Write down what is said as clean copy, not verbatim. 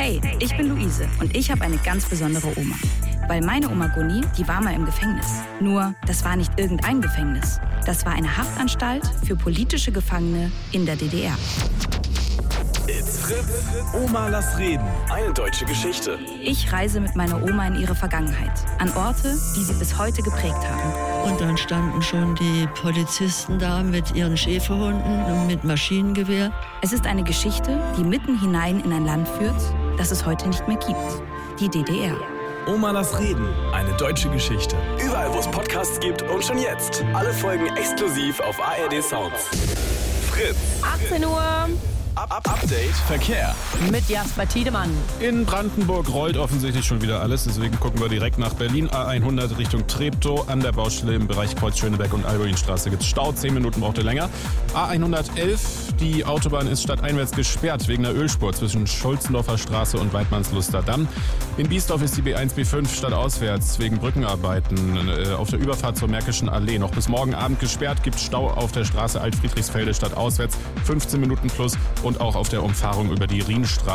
Hey, ich bin Luise und ich habe eine ganz besondere Oma. Weil meine Oma Gunni, die war mal im Gefängnis. Nur, das war nicht irgendein Gefängnis. Das war eine Haftanstalt für politische Gefangene in der DDR. It's Fritz. Oma, lass reden. Eine deutsche Geschichte. Ich reise mit meiner Oma in ihre Vergangenheit. An Orte, die sie bis heute geprägt haben. Und dann standen schon die Polizisten da mit ihren Schäferhunden und mit Maschinengewehr. Es ist eine Geschichte, die mitten hinein in ein Land führt, das es heute nicht mehr gibt. Die DDR. Oma, lass reden. Eine deutsche Geschichte. Überall, wo es Podcasts gibt und schon jetzt. Alle Folgen exklusiv auf ARD Sounds. Fritz. 18 Uhr. Update Verkehr. Mit Jasper Tiedemann. In Brandenburg rollt offensichtlich schon wieder alles, deswegen gucken wir direkt nach Berlin. A100 Richtung Treptow. An der Baustelle im Bereich Kreuz Schöneberg und Albuinstraße gibt es Stau. 10 Minuten braucht ihr länger. A111, die Autobahn ist stadteinwärts gesperrt wegen einer Ölspur zwischen Schulzendorfer Straße und Weidmannsluster Damm. In Biesdorf ist die B1, B5 stadtauswärts wegen Brückenarbeiten auf der Überfahrt zur Märkischen Allee. Noch bis morgen Abend gesperrt, gibt Stau auf der Straße Altfriedrichsfelde stadtauswärts. 15 Minuten plus und auch auf der Umfahrung über die Rienstraße.